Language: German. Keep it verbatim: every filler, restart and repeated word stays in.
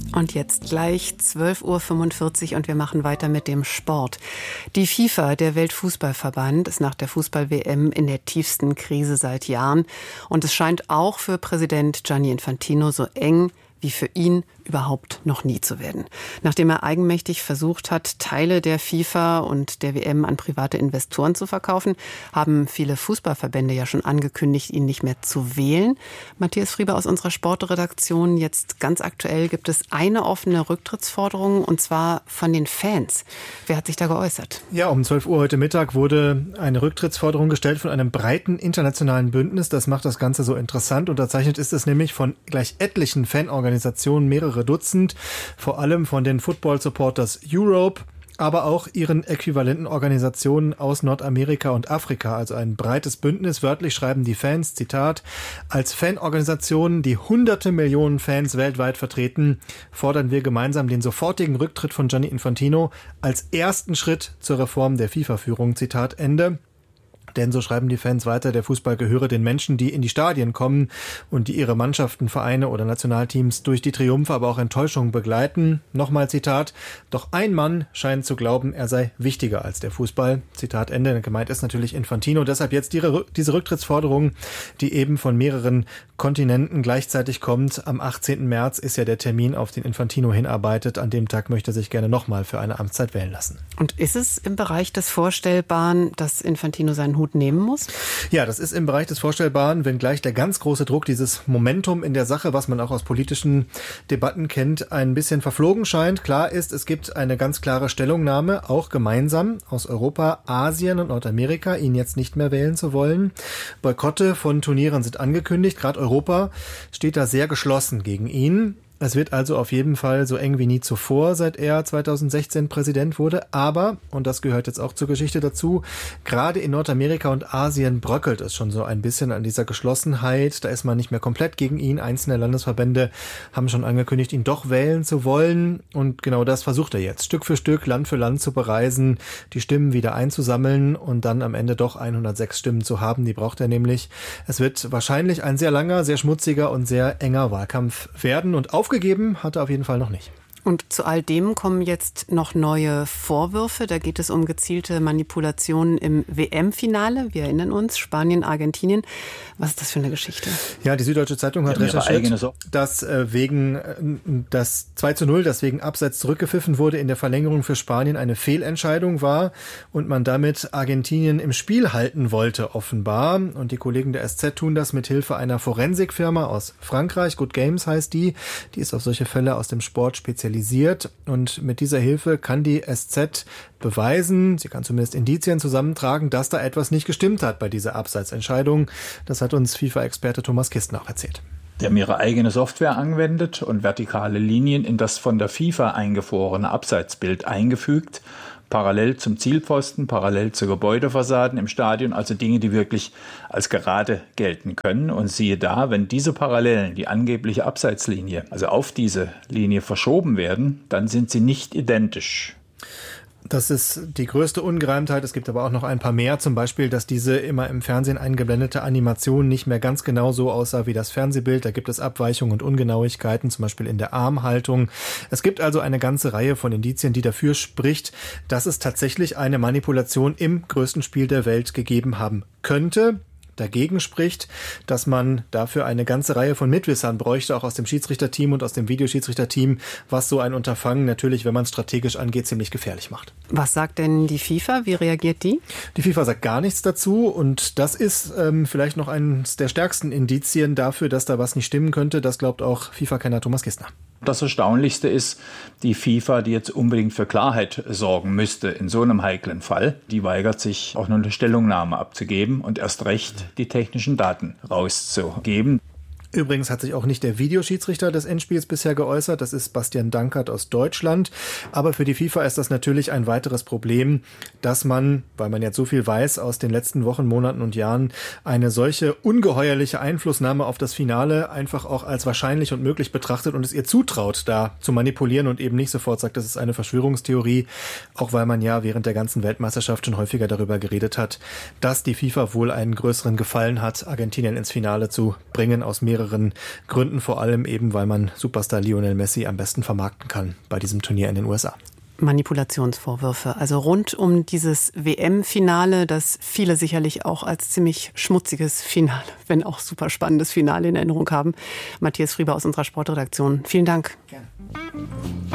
Und jetzt gleich zwölf Uhr fünfundvierzig und wir machen weiter mit dem Sport. Die FIFA, der Weltfußballverband, ist nach der Fußball-W M in der tiefsten Krise seit Jahren. Und es scheint auch für Präsident Gianni Infantino so eng wie für ihn überhaupt noch nie zu werden. Nachdem er eigenmächtig versucht hat, Teile der FIFA und der W M an private Investoren zu verkaufen, haben viele Fußballverbände ja schon angekündigt, ihn nicht mehr zu wählen. Matthias Frieber aus unserer Sportredaktion, jetzt ganz aktuell gibt es eine offene Rücktrittsforderung, und zwar von den Fans. Wer hat sich da geäußert? Ja, um zwölf Uhr heute Mittag wurde eine Rücktrittsforderung gestellt von einem breiten internationalen Bündnis. Das macht das Ganze so interessant. Unterzeichnet ist es nämlich von gleich etlichen Fanorganisationen, mehrere Dutzend, vor allem von den Football Supporters Europe, aber auch ihren äquivalenten Organisationen aus Nordamerika und Afrika, also ein breites Bündnis. Wörtlich schreiben die Fans, Zitat, als Fanorganisationen, die hunderte Millionen Fans weltweit vertreten, fordern wir gemeinsam den sofortigen Rücktritt von Gianni Infantino als ersten Schritt zur Reform der FIFA-Führung, Zitat Ende. Denn, so schreiben die Fans weiter, der Fußball gehöre den Menschen, die in die Stadien kommen und die ihre Mannschaften, Vereine oder Nationalteams durch die Triumphe, aber auch Enttäuschungen begleiten. Nochmal Zitat, doch ein Mann scheint zu glauben, er sei wichtiger als der Fußball. Zitat Ende. Gemeint ist natürlich Infantino. Deshalb jetzt die, diese Rücktrittsforderung, die eben von mehreren Kontinenten gleichzeitig kommt. Am achtzehnten März ist ja der Termin, auf den Infantino hinarbeitet. An dem Tag möchte er sich gerne nochmal für eine Amtszeit wählen lassen. Und ist es im Bereich des Vorstellbaren, dass Infantino seinen Hut nehmen muss? Ja, das ist im Bereich des Vorstellbaren, wenngleich der ganz große Druck, dieses Momentum in der Sache, was man auch aus politischen Debatten kennt, ein bisschen verflogen scheint. Klar ist, es gibt eine ganz klare Stellungnahme, auch gemeinsam aus Europa, Asien und Nordamerika, ihn jetzt nicht mehr wählen zu wollen. Boykotte von Turnieren sind angekündigt. Gerade Europa steht da sehr geschlossen gegen ihn. Es wird also auf jeden Fall so eng wie nie zuvor, seit er zweitausendsechzehn Präsident wurde. Aber, und das gehört jetzt auch zur Geschichte dazu, gerade in Nordamerika und Asien bröckelt es schon so ein bisschen an dieser Geschlossenheit. Da ist man nicht mehr komplett gegen ihn. Einzelne Landesverbände haben schon angekündigt, ihn doch wählen zu wollen. Und genau das versucht er jetzt, Stück für Stück, Land für Land zu bereisen, die Stimmen wieder einzusammeln und dann am Ende doch hundertsechs Stimmen zu haben. Die braucht er nämlich. Es wird wahrscheinlich ein sehr langer, sehr schmutziger und sehr enger Wahlkampf werden. Und auf Aufgegeben hat er auf jeden Fall noch nicht. Und zu all dem kommen jetzt noch neue Vorwürfe. Da geht es um gezielte Manipulationen im W M-Finale. Wir erinnern uns, Spanien, Argentinien. Was ist das für eine Geschichte? Ja, die Süddeutsche Zeitung hat recherchiert, so- dass äh, wegen äh, das zwei zu null, das wegen Abseits zurückgepfiffen wurde, in der Verlängerung für Spanien eine Fehlentscheidung war und man damit Argentinien im Spiel halten wollte, offenbar. Und die Kollegen der S Z tun das mit Hilfe einer Forensikfirma aus Frankreich. Good Games heißt die. Die ist auf solche Fälle aus dem Sport spezialisiert. Und mit dieser Hilfe kann die S Z beweisen, sie kann zumindest Indizien zusammentragen, dass da etwas nicht gestimmt hat bei dieser Abseitsentscheidung. Das hat uns FIFA-Experte Thomas Kistner auch erzählt. Die haben ihre eigene Software angewendet und vertikale Linien in das von der FIFA eingefrorene Abseitsbild eingefügt. Parallel zum Zielpfosten, parallel zu Gebäudefassaden im Stadion, also Dinge, die wirklich als gerade gelten können. Und siehe da, wenn diese Parallelen, die angebliche Abseitslinie, also auf diese Linie verschoben werden, dann sind sie nicht identisch. Das ist die größte Ungereimtheit. Es gibt aber auch noch ein paar mehr. Zum Beispiel, dass diese immer im Fernsehen eingeblendete Animation nicht mehr ganz genau so aussah wie das Fernsehbild. Da gibt es Abweichungen und Ungenauigkeiten, zum Beispiel in der Armhaltung. Es gibt also eine ganze Reihe von Indizien, die dafür spricht, dass es tatsächlich eine Manipulation im größten Spiel der Welt gegeben haben könnte. Dagegen spricht, dass man dafür eine ganze Reihe von Mitwissern bräuchte, auch aus dem Schiedsrichterteam und aus dem Videoschiedsrichterteam, was so ein Unterfangen natürlich, wenn man es strategisch angeht, ziemlich gefährlich macht. Was sagt denn die FIFA? Wie reagiert die? Die FIFA sagt gar nichts dazu und das ist ähm, vielleicht noch eines der stärksten Indizien dafür, dass da was nicht stimmen könnte. Das glaubt auch FIFA-Kenner Thomas Kistner. Das Erstaunlichste ist, die FIFA, die jetzt unbedingt für Klarheit sorgen müsste in so einem heiklen Fall, die weigert sich auch nur eine Stellungnahme abzugeben und erst recht die technischen Daten rauszugeben. Übrigens hat sich auch nicht der Videoschiedsrichter des Endspiels bisher geäußert. Das ist Bastian Dankert aus Deutschland. Aber für die FIFA ist das natürlich ein weiteres Problem, dass man, weil man jetzt so viel weiß aus den letzten Wochen, Monaten und Jahren, eine solche ungeheuerliche Einflussnahme auf das Finale einfach auch als wahrscheinlich und möglich betrachtet und es ihr zutraut, da zu manipulieren und eben nicht sofort sagt, das ist eine Verschwörungstheorie. Auch weil man ja während der ganzen Weltmeisterschaft schon häufiger darüber geredet hat, dass die FIFA wohl einen größeren Gefallen hat, Argentinien ins Finale zu bringen aus mehreren mehreren Gründen, vor allem eben, weil man Superstar Lionel Messi am besten vermarkten kann bei diesem Turnier in den U S A. Manipulationsvorwürfe, also rund um dieses W M-Finale, das viele sicherlich auch als ziemlich schmutziges Finale, wenn auch super spannendes Finale in Erinnerung haben. Matthias Frieber aus unserer Sportredaktion, vielen Dank. Gerne.